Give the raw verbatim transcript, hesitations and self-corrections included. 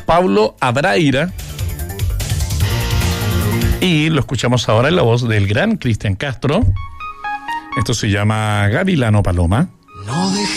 Pablo Abraira. Y lo escuchamos ahora en la voz del gran Cristian Castro. Esto se llama Gavilano Paloma. No